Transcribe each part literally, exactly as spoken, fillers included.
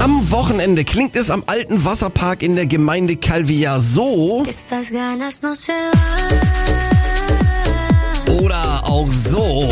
Am Wochenende klingt es am alten Wasserpark in der Gemeinde Calvillar so. Oder auch so.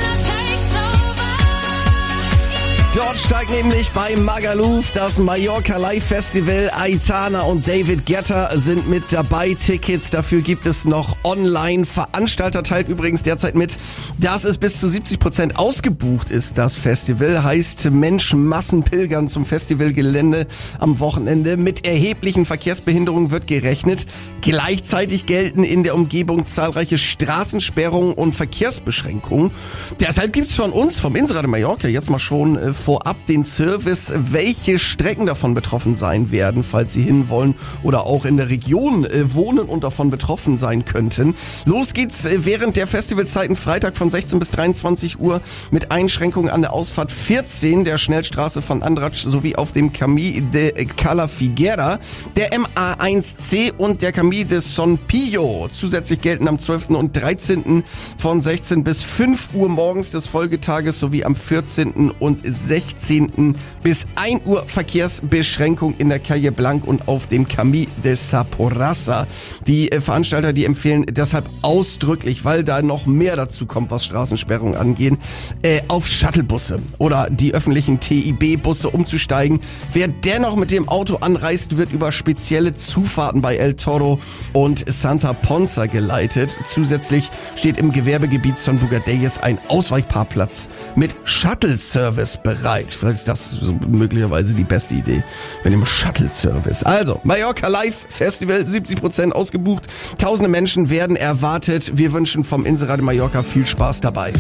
Dort steigt nämlich bei Magaluf das Mallorca Live Festival. Aitana und David Guetta sind mit dabei. Tickets dafür gibt es noch online. Veranstalter teilt übrigens derzeit mit, dass es bis zu siebzig Prozent ausgebucht ist. Das Festival heißt Menschenmassen pilgern zum Festivalgelände am Wochenende. Mit erheblichen Verkehrsbehinderungen wird gerechnet. Gleichzeitig gelten in der Umgebung zahlreiche Straßensperrungen und Verkehrsbeschränkungen. Deshalb gibt's von uns, vom Inseradio Mallorca, jetzt mal schon äh, vorab den Service, welche Strecken davon betroffen sein werden, falls Sie hinwollen oder auch in der Region äh, wohnen und davon betroffen sein könnten. Los geht's äh, während der Festivalzeiten Freitag von sechzehn bis dreiundzwanzig Uhr mit Einschränkungen an der Ausfahrt vierzehn der Schnellstraße von Andratx sowie auf dem Camí de Cala Figuera, der M A eins C und der Camí de Son Pillo. Zusätzlich gelten am zwölften und dreizehnten von sechzehn bis fünf Uhr morgens des Folgetages sowie am vierzehnten und sechzehnten bis ein Uhr Verkehrsbeschränkung in der Calle Blanc und auf dem Camí de Saporassa. Die äh, Veranstalter, die empfehlen deshalb ausdrücklich, weil da noch mehr dazu kommt, was Straßensperrungen angehen, äh, auf Shuttlebusse oder die öffentlichen T I B-Busse umzusteigen. Wer dennoch mit dem Auto anreist, wird über spezielle Zufahrten bei El Toro und Santa Ponsa geleitet. Zusätzlich steht im Gewerbegebiet Son Bugadelles ein Ausweichparkplatz mit Shuttle-Service bereit. Vielleicht ist das so möglicherweise die beste Idee mit dem Shuttle-Service. Also, Mallorca Live Festival, siebzig Prozent ausgebucht. Tausende Menschen werden erwartet. Wir wünschen vom Inseradio Mallorca viel Spaß dabei.